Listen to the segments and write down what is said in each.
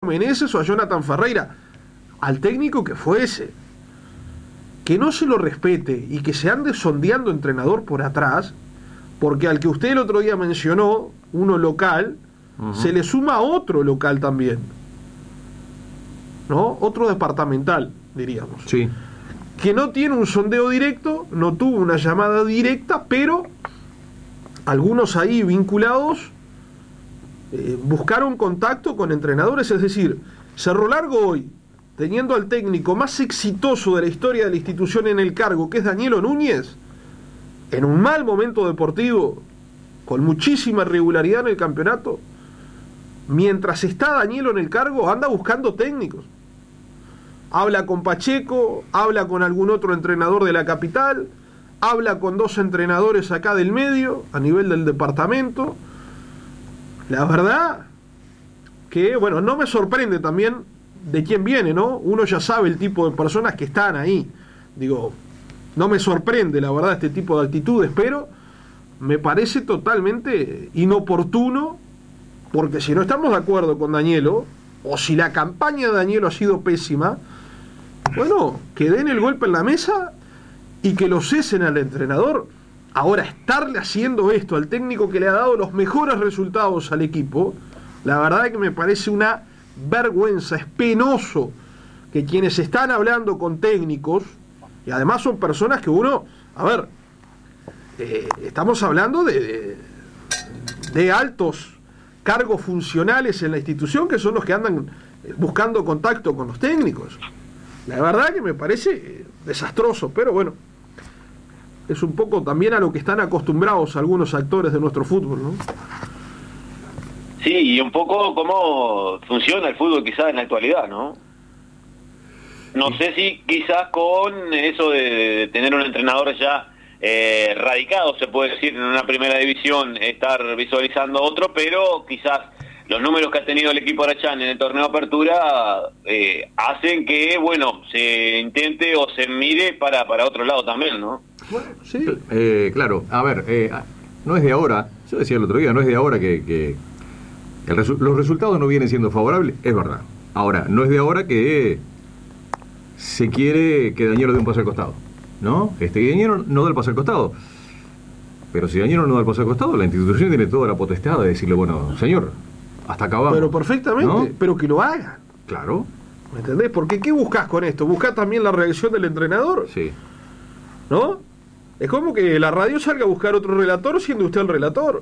Meneses o a Jonathan Ferreira, al técnico que fuese, que no se lo respete y que se ande sondeando entrenador por atrás, porque al que usted el otro día mencionó, uno local, se le suma otro local también, ¿no? Otro departamental, diríamos. Sí. Que no tiene un sondeo directo, no tuvo una llamada directa, pero algunos ahí vinculados buscaron contacto con entrenadores. Es decir, Cerro Largo hoy, teniendo al técnico más exitoso de la historia de la institución en el cargo, que es Danielo Núñez, en un mal momento deportivo, con muchísima irregularidad en el campeonato, mientras está Danielo en el cargo, anda buscando técnicos. Habla con Pacheco, habla con algún otro entrenador de la capital, habla con 2 entrenadores acá del medio, a nivel del departamento. La verdad que, bueno, no me sorprende también de quién viene, ¿no? Uno ya sabe el tipo de personas que están ahí. Digo, no me sorprende, la verdad, este tipo de actitudes, pero me parece totalmente inoportuno, porque si no estamos de acuerdo con Danielo, o si la campaña de Danielo ha sido pésima, bueno, que den el golpe en la mesa y que lo cesen al entrenador. Ahora, estarle haciendo esto al técnico que le ha dado los mejores resultados al equipo, la verdad es que me parece una vergüenza. Es penoso que quienes están hablando con técnicos, y además son personas que uno, a ver, estamos hablando de altos cargos funcionales en la institución, que son los que andan buscando contacto con los técnicos. La verdad que me parece desastroso, pero bueno, es un poco también a lo que están acostumbrados algunos actores de nuestro fútbol, ¿no? Sí, y un poco cómo funciona el fútbol quizás en la actualidad, ¿no? No sé si quizás con eso de tener un entrenador ya radicado, se puede decir, en una primera división, estar visualizando otro, pero quizás los números que ha tenido el equipo Arachán en el torneo de apertura hacen que, bueno, se intente o se mire para otro lado también, ¿no? Bueno, sí. Claro, a ver, no es de ahora, yo decía el otro día, no es de ahora que los resultados no vienen siendo favorables, es verdad. Ahora, no es de ahora que se quiere que Danielo dé un paso al costado, ¿no? Danielo no da el paso al costado. Pero si Danielo no da el paso al costado, la institución tiene toda la potestad de decirle, bueno, señor, hasta acá vamos. Pero perfectamente, ¿no? Pero que lo haga. Claro. ¿Me entendés? Porque ¿qué buscas con esto? ¿Buscas también la reacción del entrenador? Sí. ¿No? Es como que la radio salga a buscar otro relator siendo usted el relator.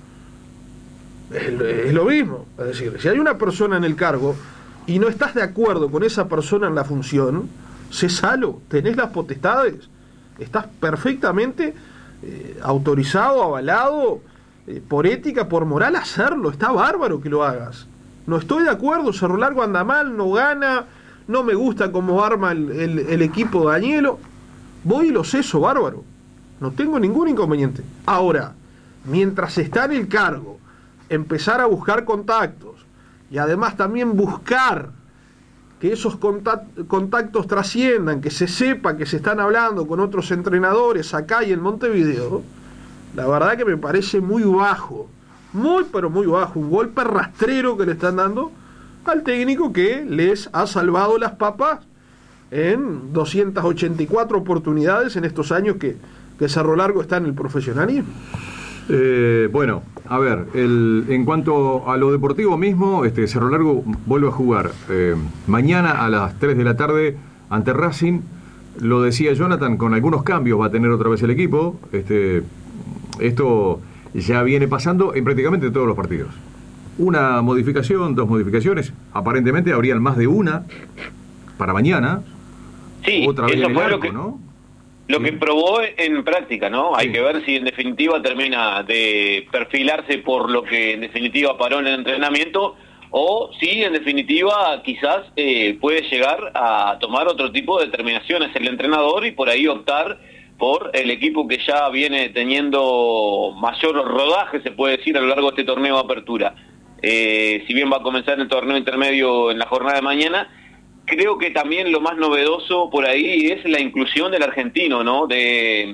Es lo mismo. Es decir, si hay una persona en el cargo y no estás de acuerdo con esa persona en la función, cesalo, tenés las potestades, estás perfectamente autorizado, avalado, por ética, por moral, a hacerlo. Está bárbaro que lo hagas. No estoy de acuerdo, Cerro Largo anda mal, no gana, no me gusta cómo arma el equipo de Danielo, voy y lo ceso, bárbaro, no tengo ningún inconveniente. Ahora, mientras está en el cargo, empezar a buscar contactos y además también buscar que esos contactos trasciendan, que se sepa que se están hablando con otros entrenadores acá y en Montevideo, la verdad que me parece muy bajo, muy pero muy bajo, un golpe rastrero que le están dando al técnico que les ha salvado las papas en 284 oportunidades en estos años que Cerro Largo está en el profesionalismo. Bueno, a ver, en cuanto a lo deportivo mismo, Cerro Largo vuelve a jugar mañana a las 3 de la tarde ante Racing. Lo decía Jonathan, con algunos cambios va a tener otra vez el equipo. Esto ya viene pasando en prácticamente todos los partidos. Una modificación, 2 modificaciones, aparentemente habrían más de una para mañana. Sí, otra vez eso fue arco, lo que... ¿no? Lo que probó en práctica, ¿no? Hay Sí. que ver si en definitiva termina de perfilarse por lo que en definitiva paró en el entrenamiento, o si en definitiva quizás puede llegar a tomar otro tipo de determinaciones el entrenador y por ahí optar por el equipo que ya viene teniendo mayor rodaje, se puede decir, a lo largo de este torneo de apertura. Si bien va a comenzar el torneo intermedio en la jornada de mañana, creo que también lo más novedoso por ahí es la inclusión del argentino, ¿no? De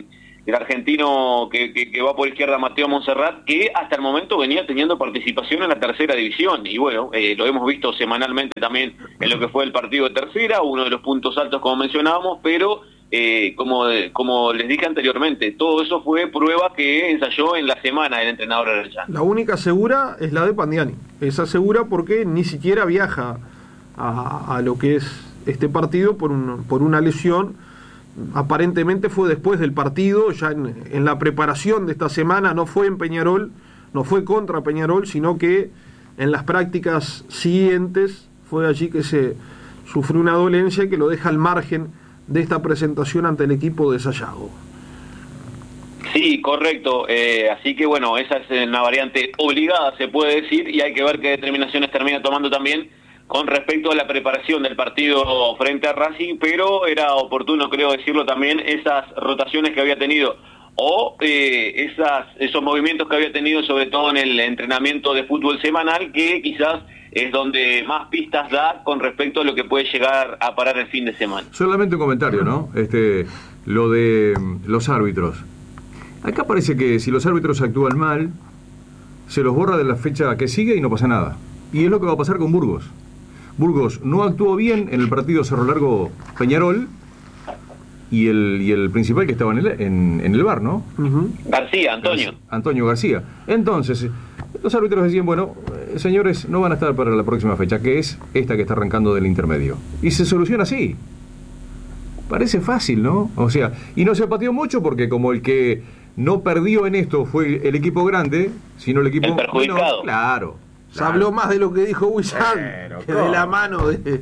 el argentino que va por izquierda, Mateo Monserrat, que hasta el momento venía teniendo participación en la tercera división, y bueno, lo hemos visto semanalmente también en lo que fue el partido de tercera, uno de los puntos altos como mencionábamos, pero como les dije anteriormente, todo eso fue prueba que ensayó en la semana el entrenador Arellano. La única segura es la de Pandiani, esa segura porque ni siquiera viaja a lo que es este partido por una lesión. Aparentemente fue después del partido, ya en la preparación de esta semana, no fue en Peñarol, no fue contra Peñarol, sino que en las prácticas siguientes fue allí que se sufrió una dolencia que lo deja al margen de esta presentación ante el equipo de Sayago. Sí, correcto, así que bueno, esa es una variante obligada, se puede decir, y hay que ver qué determinaciones termina tomando también con respecto a la preparación del partido frente a Racing, pero era oportuno, creo decirlo también, esas rotaciones que había tenido, o esos movimientos que había tenido, sobre todo en el entrenamiento de fútbol semanal, que quizás es donde más pistas da con respecto a lo que puede llegar a parar el fin de semana. Solamente un comentario, ¿no? Lo de los árbitros. Acá parece que si los árbitros actúan mal, se los borra de la fecha que sigue y no pasa nada. Y es lo que va a pasar con Burgos. Burgos no actuó bien en el partido Cerro Largo Peñarol y el principal que estaba en el VAR, ¿no? Uh-huh. García, Antonio. Antonio García. Entonces, los árbitros decían, bueno, señores, no van a estar para la próxima fecha, que es esta que está arrancando del intermedio. Y se soluciona así. Parece fácil, ¿no? O sea, y no se pateó mucho porque como el que no perdió en esto fue el equipo grande, sino el equipo... El perjudicado. Claro. Se habló más de lo que dijo Wissan que de la mano de...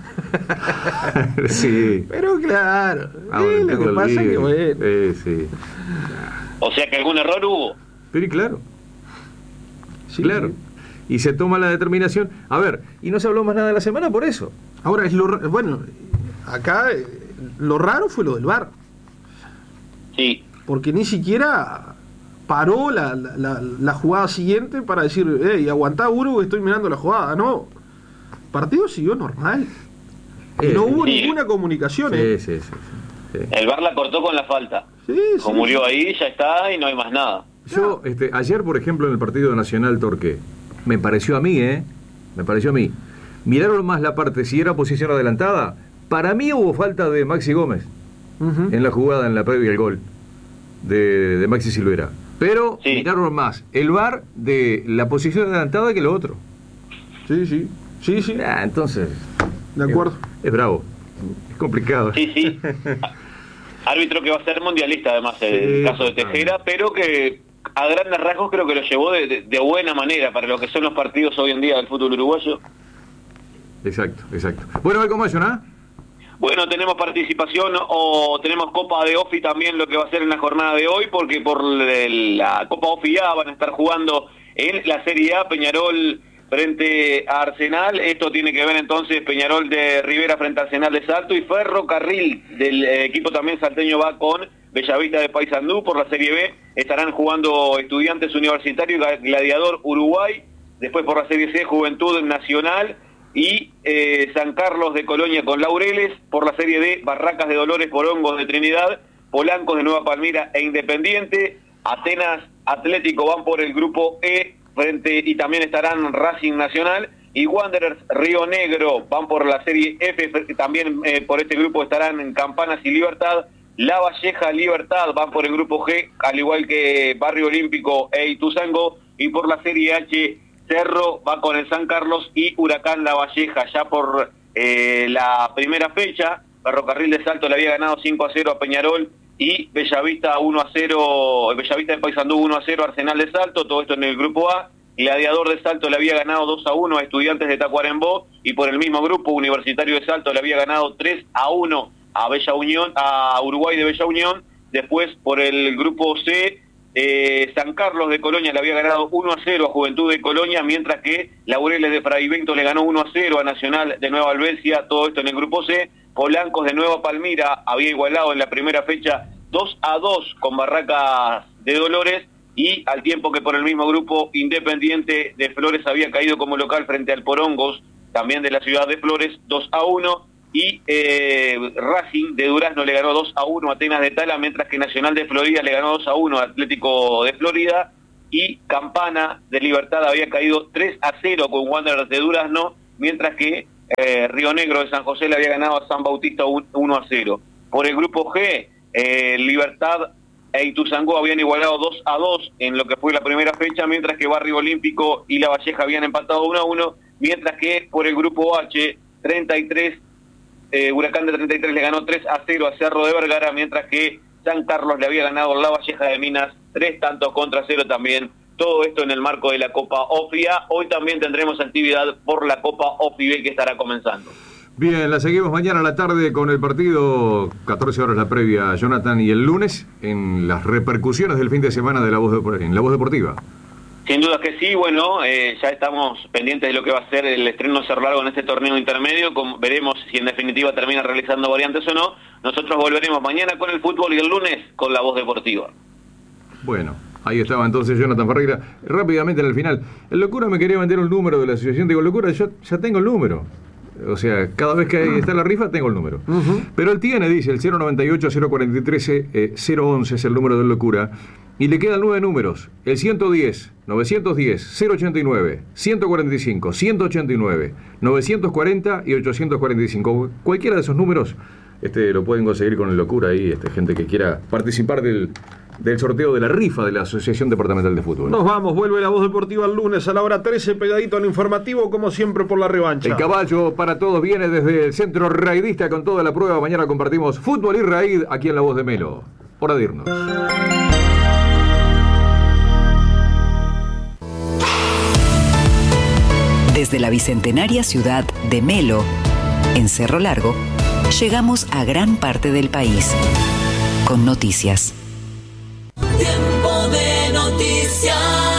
Sí. Pero claro, lo que pasa es que bueno. Sí. O sea que algún error hubo. Pero claro. Sí, Claro. sí. Y se toma la determinación. A ver, y no se habló más nada de la semana por eso. Ahora, bueno, acá lo raro fue lo del VAR, Sí. porque ni siquiera paró la jugada siguiente para decir, aguantá, Uru, estoy mirando la jugada. No, el partido siguió normal. Y no hubo sí. ninguna comunicación. Sí. El VAR la cortó con la falta. Sí, Como murió ahí, ya está y no hay más nada. Yo, ayer, por ejemplo, en el partido Nacional Torque, me pareció a mí, miraron más la parte, si era posición adelantada, para mí hubo falta de Maxi Gómez Ujú. en la jugada, en la previa al gol de Maxi Silvera. Pero Sí. miraron más el VAR de la posición adelantada que lo otro. Sí. Entonces, De acuerdo. es bravo, es complicado. Sí. Árbitro que va a ser mundialista, además, el Sí, caso de Tejera, pero que a grandes rasgos creo que lo llevó de buena manera para lo que son los partidos hoy en día del fútbol uruguayo. Exacto. Bueno, ¿algo más, Joná? Bueno, tenemos participación o tenemos Copa de OFI también, lo que va a ser en la jornada de hoy, porque por la Copa OFI A van a estar jugando en la Serie A Peñarol frente a Arsenal. Esto tiene que ver entonces Peñarol de Rivera frente a Arsenal de Salto, y Ferrocarril del equipo también salteño va con Bellavista de Paysandú. Por la Serie B estarán jugando Estudiantes Universitario y Gladiador Uruguay. Después por la Serie C Juventud Nacional y San Carlos de Colonia con Laureles. Por la Serie D Barracas de Dolores, Porongos de Trinidad, Polancos de Nueva Palmira e Independiente. Atenas Atlético van por el grupo E y también estarán Racing Nacional y Wanderers Río Negro van por la Serie F. También por este grupo estarán en Campanas y Libertad. La Valleja Libertad van por el grupo G, al igual que Barrio Olímpico e Ituzaingó. Y por la Serie H Cerro va con el San Carlos y Huracán La Valleja. Ya por la primera fecha, Ferrocarril de Salto le había ganado 5-0 a Peñarol y Bellavista 1-0, Bellavista de Paysandú 1-0 a Arsenal de Salto, todo esto en el grupo A. Gladiador de Salto le había ganado 2-1 a Estudiantes de Tacuarembó, y por el mismo grupo Universitario de Salto le había ganado 3-1 a Bella Unión, a Uruguay de Bella Unión. Después por el grupo C, San Carlos de Colonia le había ganado 1-0 a Juventud de Colonia, mientras que Laureles de Fraivento le ganó 1-0 a Nacional de Nueva Albesia, todo esto en el grupo C. Polancos de Nueva Palmira había igualado en la primera fecha 2-2 con Barracas de Dolores, y al tiempo que por el mismo grupo Independiente de Flores había caído como local frente al Porongos, también de la ciudad de Flores, 2-1, y Racing de Durazno le ganó 2-1 a Atenas de Tala, mientras que Nacional de Florida le ganó 2-1 a Atlético de Florida, y Campana de Libertad había caído 3-0 con Wanderers de Durazno, mientras que Río Negro de San José le había ganado a San Bautista 1-0. Por el grupo G, Libertad e Ituzaingó habían igualado 2-2 en lo que fue la primera fecha, mientras que Barrio Olímpico y La Valleja habían empatado 1-1, mientras que por el grupo H, 33, Huracán de 33 le ganó 3-0 a Cerro de Vergara, mientras que San Carlos le había ganado La Valleja de Minas 3-0 también. Todo esto en el marco de la Copa OFIA. Hoy también tendremos actividad por la Copa OFIB que estará comenzando. Bien, la seguimos mañana a la tarde con el partido, 14 horas la previa, Jonathan, y el lunes en las repercusiones del fin de semana de en La Voz Deportiva. Sin duda que sí, bueno, ya estamos pendientes de lo que va a ser el estreno Cerro Largo en este torneo intermedio, veremos si en definitiva termina realizando variantes o no. Nosotros volveremos mañana con el fútbol y el lunes con La Voz Deportiva. Bueno, ahí estaba entonces Jonathan Ferreira. Rápidamente en el final, el Locura me quería vender un número de la asociación, digo, Locura, yo ya tengo el número. O sea, cada vez que está la rifa tengo el número. Pero él tiene, dice, el 098-043-011 es el número del Locura. Y le quedan 9 números. El 110, 910, 089, 145, 189, 940 y 845. Cualquiera de esos números lo pueden conseguir con el Locura ahí, gente que quiera participar del sorteo de la rifa de la Asociación Departamental de Fútbol. Nos vamos, vuelve La Voz Deportiva el lunes a la hora 13, pegadito al informativo, como siempre por la revancha. El caballo para todos viene desde el Centro Raidista con toda la prueba. Mañana compartimos fútbol y raíz aquí en La Voz de Melo. Hora de irnos. Desde la bicentenaria ciudad de Melo, en Cerro Largo, llegamos a gran parte del país con noticias. Tiempo de noticias.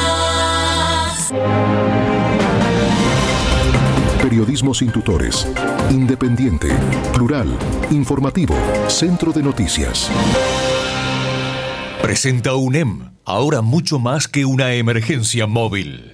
Periodismo sin tutores, independiente, plural, informativo, Centro de Noticias. Presenta UNEM, ahora mucho más que una emergencia móvil.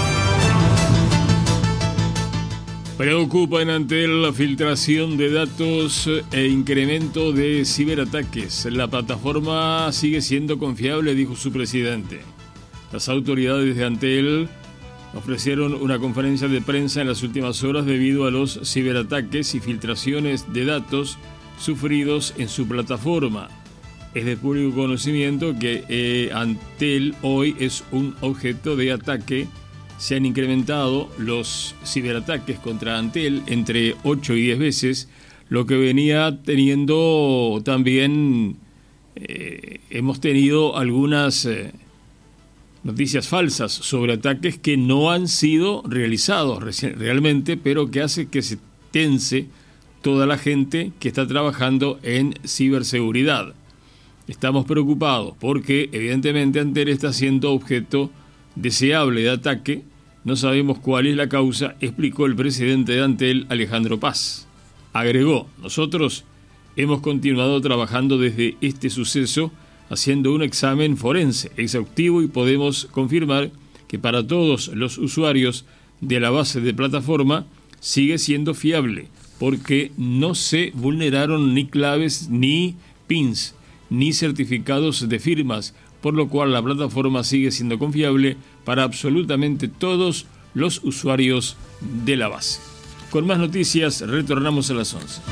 Preocupa en Antel la filtración de datos e incremento de ciberataques. La plataforma sigue siendo confiable, dijo su presidente. Las autoridades de Antel ofrecieron una conferencia de prensa en las últimas horas debido a los ciberataques y filtraciones de datos sufridos en su plataforma. Es de público conocimiento que Antel hoy es un objeto de ataque. Se han incrementado los ciberataques contra Antel entre 8 y 10 veces, lo que venía teniendo también, hemos tenido algunas noticias falsas sobre ataques que no han sido realizados realmente, pero que hace que se tense toda la gente que está trabajando en ciberseguridad. Estamos preocupados porque evidentemente Antel está siendo objeto deseable de ataque. No sabemos cuál es la causa, explicó el presidente de Antel, Alejandro Paz. Agregó, nosotros hemos continuado trabajando desde este suceso, haciendo un examen forense exhaustivo y podemos confirmar que para todos los usuarios de la base de plataforma sigue siendo fiable, porque no se vulneraron ni claves, ni pins, ni certificados de firmas, por lo cual la plataforma sigue siendo confiable para absolutamente todos los usuarios de la base. Con más noticias, retornamos a las 11.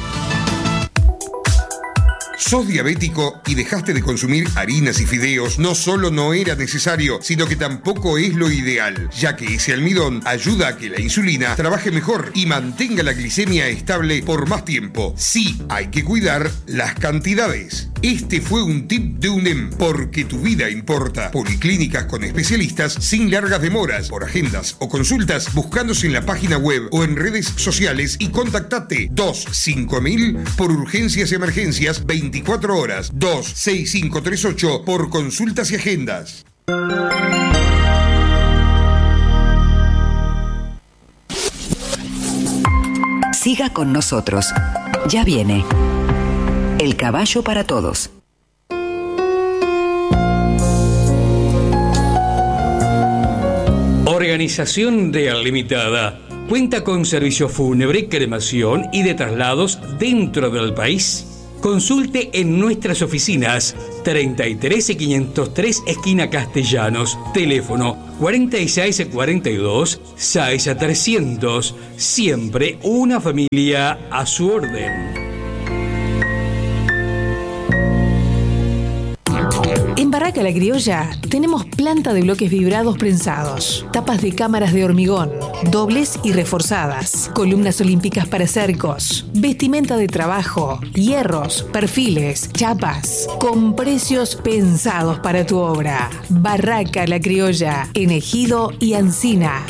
¿Sos diabético y dejaste de consumir harinas y fideos? No solo no era necesario, sino que tampoco es lo ideal, ya que ese almidón ayuda a que la insulina trabaje mejor y mantenga la glicemia estable por más tiempo. Sí, hay que cuidar las cantidades. Este fue un tip de UNEM, porque tu vida importa. Policlínicas con especialistas sin largas demoras. Por agendas o consultas, buscándose en la página web o en redes sociales y contactate 25000 por urgencias y emergencias 24 horas, 26538 por consultas y agendas. Siga con nosotros. Ya viene El Caballo para Todos. Organización Real Limitada cuenta con servicio fúnebre, cremación y de traslados dentro del país. Consulte en nuestras oficinas 33 y 503 esquina Castellanos, teléfono 4642 6300. Siempre una familia a su orden. En Barraca La Criolla tenemos planta de bloques vibrados prensados, tapas de cámaras de hormigón, dobles y reforzadas, columnas olímpicas para cercos, vestimenta de trabajo, hierros, perfiles, chapas, con precios pensados para tu obra. Barraca La Criolla, en Ejido y Ancina.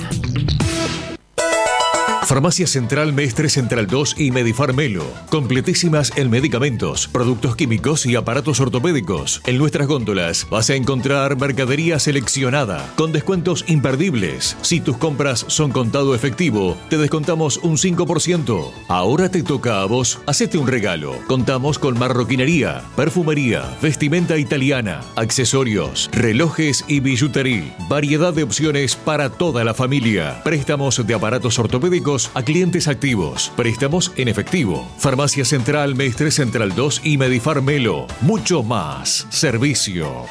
Farmacia Central Mestre Central 2 y Medifar Melo. Completísimas en medicamentos, productos químicos y aparatos ortopédicos. En nuestras góndolas vas a encontrar mercadería seleccionada con descuentos imperdibles. Si tus compras son contado efectivo, te descontamos un 5%. Ahora te toca a vos. Hacete un regalo. Contamos con marroquinería, perfumería, vestimenta italiana, accesorios, relojes y billutería. Variedad de opciones para toda la familia. Préstamos de aparatos ortopédicos a clientes activos. Préstamos en efectivo. Farmacia Central Mestre Central 2 y Medifar Melo. Mucho más servicio.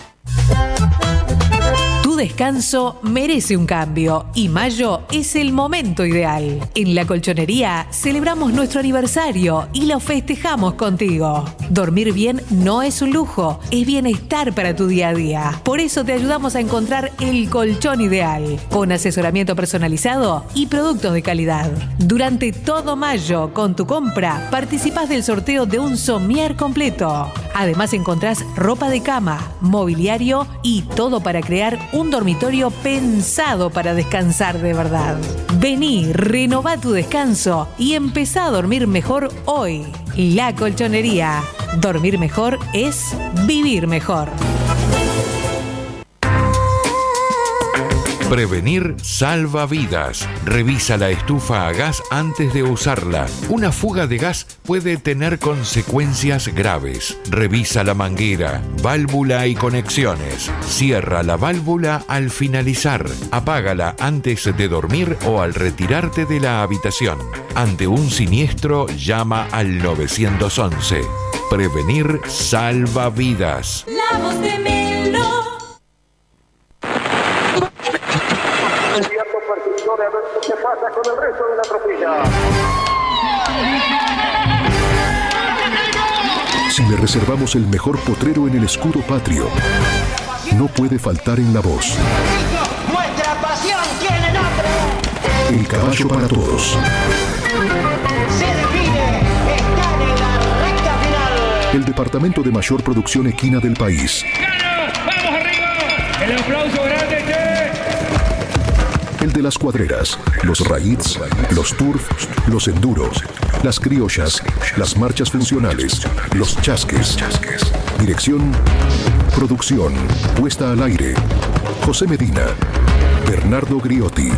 Tu descanso merece un cambio y mayo es el momento ideal. En La Colchonería celebramos nuestro aniversario y lo festejamos contigo. Dormir bien no es un lujo, es bienestar para tu día a día. Por eso te ayudamos a encontrar el colchón ideal, con asesoramiento personalizado y productos de calidad. Durante todo mayo, con tu compra, participás del sorteo de un somier completo. Además encontrás ropa de cama, mobiliario y todo para crear un dormitorio pensado para descansar de verdad. Vení, renová tu descanso y empezá a dormir mejor hoy. La Colchonería. Dormir mejor es vivir mejor. Prevenir salva vidas. Revisa la estufa a gas antes de usarla. Una fuga de gas puede tener consecuencias graves. Revisa la manguera, válvula y conexiones. Cierra la válvula al finalizar. Apágala antes de dormir o al retirarte de la habitación. Ante un siniestro, llama al 911. Prevenir salva vidas. La voz de Melo. A ver qué pasa con el resto de la tropilla. Si le reservamos el mejor potrero en el escudo patrio, no puede faltar en la voz. Nuestra pasión tiene nombre. El caballo para todos. Se define, están en la recta final. El departamento de mayor producción equina del país. ¡Vamos arriba! El aplauso grande. El de las cuadreras, los raids, los turf, los enduros, las criollas, las marchas funcionales, los chasques. Dirección, producción, puesta al aire. José Medina, Bernardo Griotti.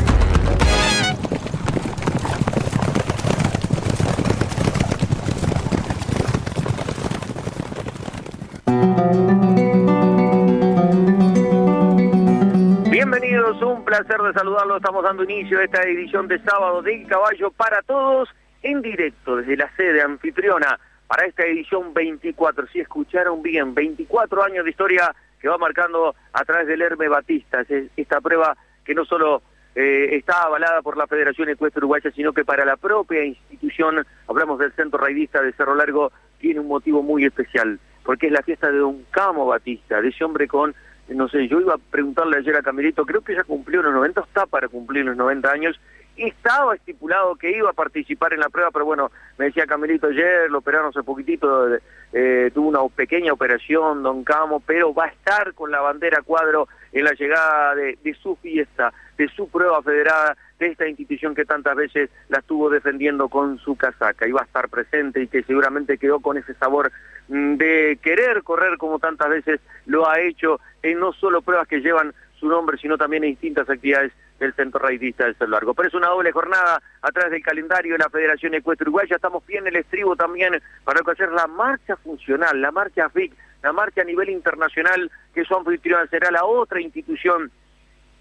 Bienvenidos, un placer de saludarlos. Estamos dando inicio a esta edición de sábado de Caballo para Todos en directo desde la sede anfitriona para esta edición 24. Si escucharon bien, 24 años de historia que va marcando a través del Herme Batista. Esta prueba que no solo está avalada por la Federación Ecuestre Uruguaya, sino que para la propia institución, hablamos del Centro Raidista de Cerro Largo, tiene un motivo muy especial, porque es la fiesta de Don Camo Batista, de ese hombre con... No sé, yo iba a preguntarle ayer a Camerito, creo que ya cumplió los 90, está para cumplir los 90 años, y estaba estipulado que iba a participar en la prueba, pero bueno, me decía Camerito ayer, lo operaron hace poquitito, tuvo una pequeña operación, Don Camo, pero va a estar con la bandera cuadro en la llegada de su fiesta, de su prueba federada, de esta institución que tantas veces la estuvo defendiendo con su casaca, y va a estar presente y que seguramente quedó con ese sabor de querer correr como tantas veces lo ha hecho en no solo pruebas que llevan su nombre, sino también en distintas actividades del Centro Raidista del Cerro Largo. Pero es una doble jornada a través del calendario de la Federación Ecuestre Uruguaya. Estamos bien en el estribo también para hacer la marcha funcional, la marcha FIC, la marcha a nivel internacional, que su anfitriona será la otra institución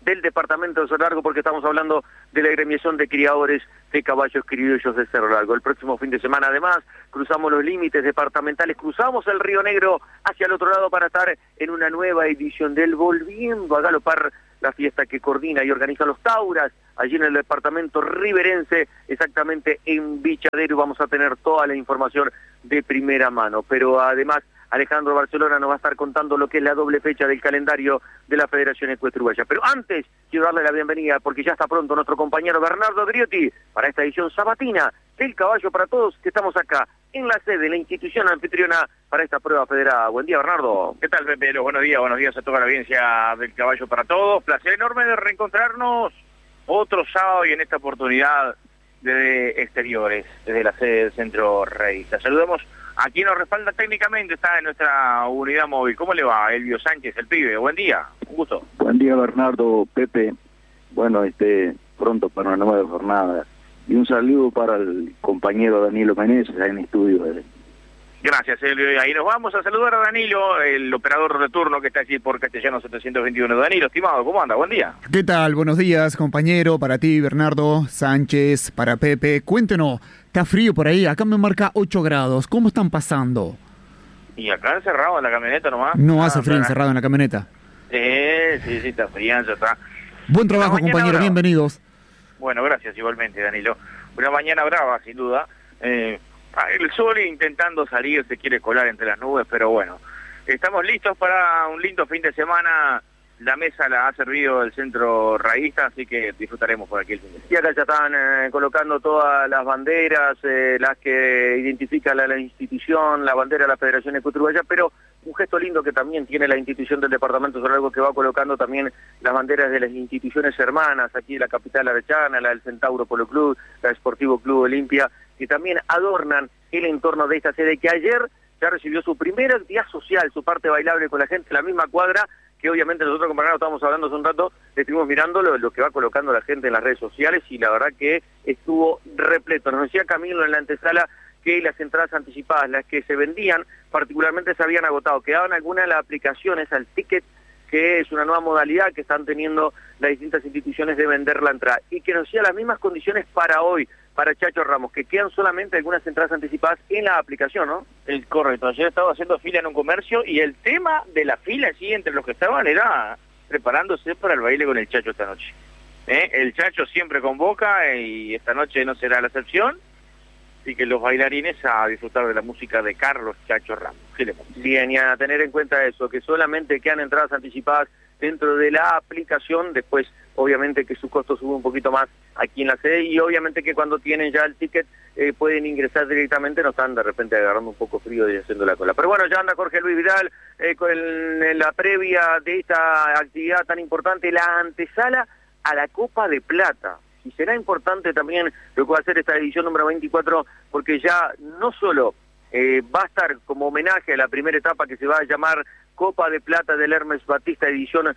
del departamento de Cerro Largo, porque estamos hablando de la agremiación de criadores de caballos criollos de Cerro Largo. El próximo fin de semana, además, cruzamos los límites departamentales, cruzamos el Río Negro hacia el otro lado para estar en una nueva edición del Volviendo a Galopar, la fiesta que coordina y organiza los Tauras, allí en el departamento riverense, exactamente en Bichadero. Vamos a tener toda la información de primera mano, pero además Alejandro Barcelona nos va a estar contando lo que es la doble fecha del calendario de la Federación Ecuestre Uruguaya. Pero antes, quiero darle la bienvenida, porque ya está pronto nuestro compañero Bernardo Griotti, para esta edición sabatina del Caballo para Todos, que estamos acá en la sede de la institución anfitriona para esta prueba federada. Buen día, Bernardo. ¿Qué tal, Pepe? Buenos días a toda la audiencia del Caballo para Todos. Placer enorme de reencontrarnos otro sábado y en esta oportunidad desde exteriores, desde la sede del Centro Revista. Saludamos a quien nos respalda técnicamente, está en nuestra unidad móvil. ¿Cómo le va? Elvio Sánchez, el pibe. Buen día, un gusto. Buen día, Bernardo, Pepe. Bueno, pronto para una nueva jornada. Y un saludo para el compañero Danilo Meneses, ahí en el estudio. Gracias, Elvio. Y ahí nos vamos a saludar a Danilo, el operador de turno que está allí por Castellano 721. Danilo, estimado, ¿cómo anda? Buen día. ¿Qué tal? Buenos días, compañero. Para ti, Bernardo Sánchez, para Pepe. Cuéntenos, ¿está frío por ahí? Acá me marca 8 grados. ¿Cómo están pasando? Y acá encerrado en la camioneta nomás. No hace frío encerrado en la camioneta. Sí, está frío, ya está. Buen trabajo, compañero. Brava. Bienvenidos. Bueno, gracias igualmente, Danilo. Una mañana brava, sin duda. El sol intentando salir, se quiere colar entre las nubes, pero bueno, estamos listos para un lindo fin de semana. La mesa la ha servido el Centro Raísta, así que disfrutaremos por aquí el fin de semana. Y acá ya están colocando todas las banderas, las que identifican la institución, la bandera de la Federación Ecuestre Uruguaya, pero un gesto lindo que también tiene la institución del Departamento de Cerro Largo, que va colocando también las banderas de las instituciones hermanas, aquí la capital arechana, la del Centauro Polo Club, la del Sportivo Club Olimpia, que también adornan el entorno de esta sede, que ayer ya recibió su primera actividad social, su parte bailable con la gente en la misma cuadra, que obviamente nosotros, compañeros, estábamos hablando hace un rato, estuvimos mirando lo que va colocando la gente en las redes sociales, y la verdad que estuvo repleto. Nos decía Camilo en la antesala que las entradas anticipadas, las que se vendían, particularmente se habían agotado. Quedaban algunas de las aplicaciones al ticket, que es una nueva modalidad que están teniendo las distintas instituciones de vender la entrada, y que nos decía las mismas condiciones para hoy, para Chacho Ramos, que quedan solamente algunas entradas anticipadas en la aplicación, ¿no? Correcto, ayer estaba haciendo fila en un comercio y el tema de la fila allí entre los que estaban era preparándose para el baile con el Chacho esta noche. El Chacho siempre convoca y esta noche no será la excepción, así que los bailarines a disfrutar de la música de Carlos Chacho Ramos. Bien, y a tener en cuenta eso, que solamente quedan entradas anticipadas dentro de la aplicación. Después obviamente que su costo sube un poquito más aquí en la sede, y obviamente que cuando tienen ya el ticket pueden ingresar directamente, no están de repente agarrando un poco frío y haciendo la cola. Pero bueno, ya anda Jorge Luis Vidal con la previa de esta actividad tan importante, la antesala a la Copa de Plata. Y será importante también lo que va a hacer esta edición número 24, porque ya no solo va a estar como homenaje a la primera etapa, que se va a llamar Copa de Plata del Hermes Batista edición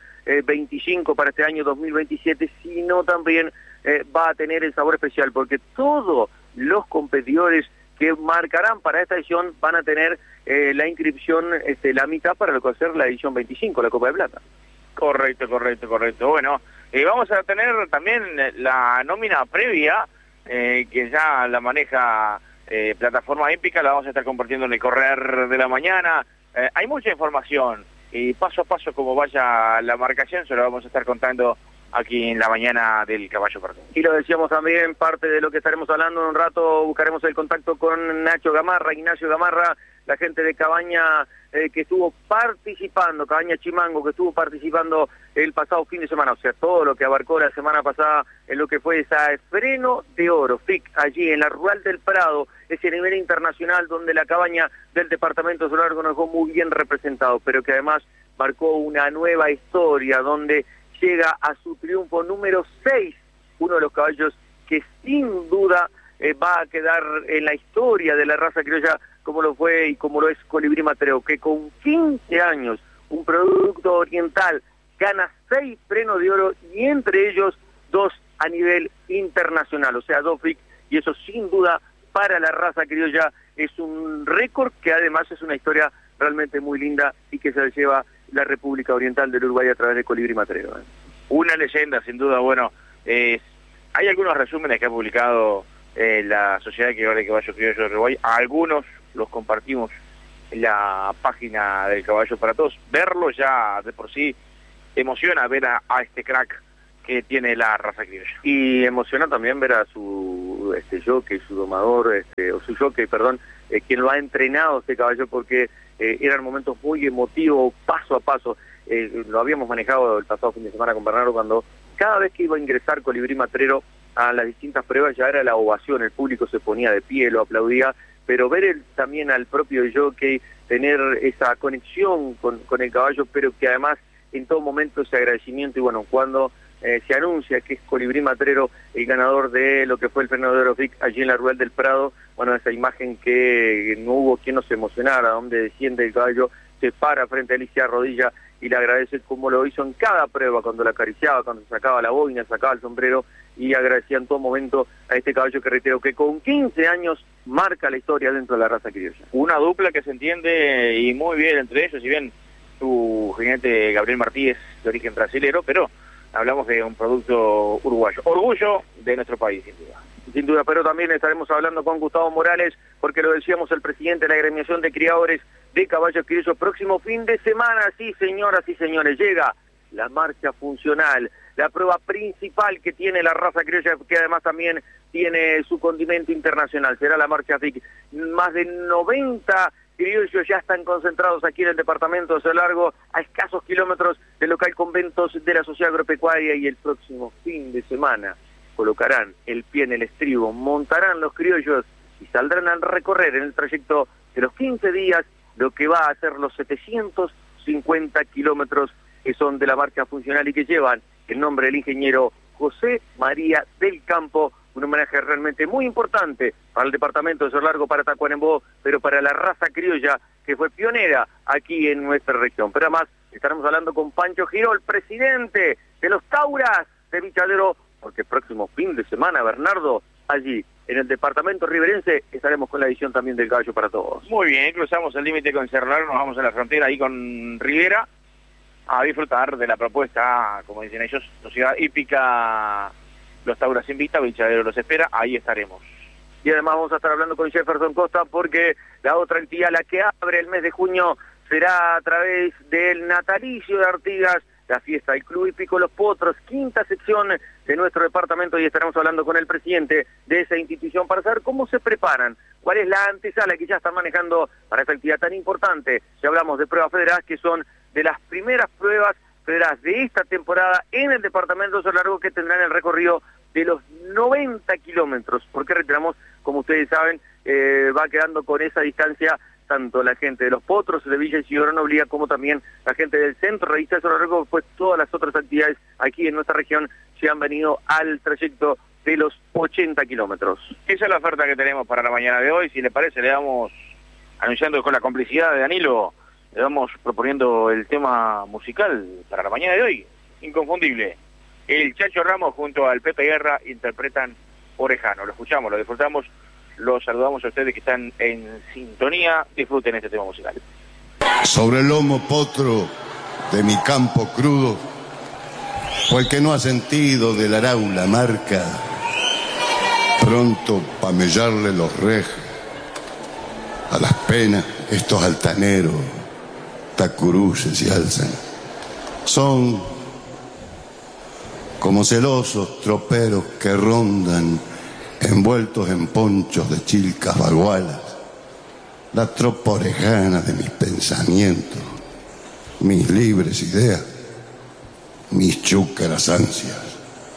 25 para este año 2027, sino también va a tener el sabor especial, porque todos los competidores que marcarán para esta edición van a tener la inscripción la mitad para lo que va a ser la edición 25, la Copa de Plata. Correcto. Bueno, vamos a tener también la nómina previa, que ya la maneja Plataforma Hípica, la vamos a estar compartiendo en el correr de la mañana. Hay mucha información y paso a paso como vaya la marcación se lo vamos a estar contando aquí en la mañana del Caballo para Todos. Y lo decíamos también, parte de lo que estaremos hablando en un rato, buscaremos el contacto con Ignacio Gamarra, la gente de Cabaña que estuvo participando, Cabaña Chimango, que estuvo participando el pasado fin de semana, o sea, todo lo que abarcó la semana pasada en lo que fue esa Freno de Oro, FIC, allí en la Rural del Prado, ese nivel internacional donde la Cabaña del departamento de Cerro Largo nos dejó muy bien representado, pero que además marcó una nueva historia donde llega a su triunfo número 6, uno de los caballos que sin duda va a quedar en la historia de la raza criolla, como lo fue y como lo es Colibrí Matreo, que con 15 años, un producto oriental, gana 6 frenos de oro y entre ellos 2 a nivel internacional, o sea, 2 FIC, y eso sin duda para la raza criolla es un récord que además es una historia realmente muy linda y que se lleva la República Oriental del Uruguay a través de Colibrí Matreo. una leyenda, sin duda. Bueno, hay algunos resúmenes que ha publicado la Sociedad de Criadores de Caballos Criollos de Uruguay. Algunos los compartimos en la página del Caballo para Todos. Verlo ya de por sí emociona, ver a este crack que tiene la raza criolla. Y emociona también ver a su jockey, su domador, o su jockey, perdón, quien lo ha entrenado este caballo, porque eran momentos muy emotivos, paso a paso. Lo habíamos manejado el pasado fin de semana con Bernardo, cuando cada vez que iba a ingresar Colibrí Matrero a las distintas pruebas ya era la ovación, el público se ponía de pie, lo aplaudía, pero ver también al propio jockey tener esa conexión con el caballo, pero que además en todo momento ese agradecimiento. Y bueno, cuando se anuncia que es Colibrí Matrero el ganador de lo que fue el Premio de Oro FIC allí en la Ruel del Prado, bueno, esa imagen que no hubo quien no se emocionara, donde desciende el caballo, se para frente a Alicia Rodilla y le agradece como lo hizo en cada prueba, cuando la acariciaba, cuando sacaba la boina, sacaba el sombrero, y agradecía en todo momento a este caballo que, reitero, que con 15 años marca la historia dentro de la raza criolla. Una dupla que se entiende y muy bien entre ellos, si bien su jinete Gabriel Martí es de origen brasilero, pero hablamos de un producto uruguayo. Orgullo de nuestro país, sin duda. Sin duda, pero también estaremos hablando con Gustavo Morales, porque lo decíamos, el presidente de la agremiación de criadores de caballos criollos, próximo fin de semana, sí señoras y señores, llega la marcha funcional, la prueba principal que tiene la raza criolla, que además también tiene su condimento internacional, será la marcha FIC. Más de 90 criollos ya están concentrados aquí en el departamento de Cerro Largo, a escasos kilómetros del local Conventos de la Sociedad Agropecuaria, y el próximo fin de semana colocarán el pie en el estribo, montarán los criollos y saldrán a recorrer en el trayecto de los 15 días lo que va a ser los 750 kilómetros que son de la marcha funcional y que llevan el nombre del ingeniero José María del Campo, un homenaje realmente muy importante para el departamento de Cerro Largo, para Tacuarembó, pero para la raza criolla que fue pionera aquí en nuestra región. Pero además estaremos hablando con Pancho Girol, presidente de los Tauras de Vichadero, porque el próximo fin de semana, Bernardo, allí en el departamento riverense estaremos con la edición también del Caballo para Todos. Muy bien, cruzamos el límite con Cerro Largo, nos vamos a la frontera ahí con Rivera a disfrutar de la propuesta, como dicen ellos, Sociedad Hípica Los Tauras invita, Vichadero los espera, ahí estaremos. Y además vamos a estar hablando con Jefferson Costa, porque la otra entidad, la que abre el mes de junio, será a través del natalicio de Artigas, la fiesta del Club Hípico Los Potros, quinta sección de nuestro departamento, y estaremos hablando con el presidente de esa institución para saber cómo se preparan, cuál es la antesala que ya están manejando para esta actividad tan importante. Ya hablamos de pruebas federadas, que son de las primeras pruebas federadas de esta temporada en el departamento de Cerro Largo, que tendrán el recorrido de los 90 kilómetros, porque reiteramos, como ustedes saben, va quedando con esa distancia tanto la gente de Los Potros, de Villa Isidoro Noblía, como también la gente del centro revista de Cerro Largo, pues todas las otras actividades aquí en nuestra región se han venido al trayecto de los 80 kilómetros. Esa es la oferta que tenemos para la mañana de hoy. Si le parece, le vamos anunciando con la complicidad de Danilo, le vamos proponiendo el tema musical para la mañana de hoy, inconfundible. El Chacho Ramos junto al Pepe Guerra interpretan Orejano. Lo escuchamos, lo disfrutamos, los saludamos a ustedes que están en sintonía. Disfruten este tema musical. Sobre el lomo potro de mi campo crudo, o el que no ha sentido del arau la marca, pronto pa' mellarle los rejes a las penas, estos altaneros tacuruces y alzan. Son como celosos troperos que rondan envueltos en ponchos de chilcas bagualas, la tropa orejana de mis pensamientos, mis libres ideas, mis chúcaras ansias.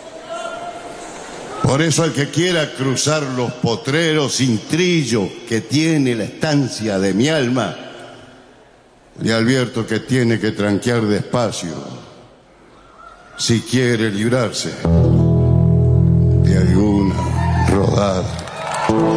Por eso al que quiera cruzar los potreros sin trillo que tiene la estancia de mi alma, le advierto que tiene que tranquear despacio si quiere librarse de alguna rodada.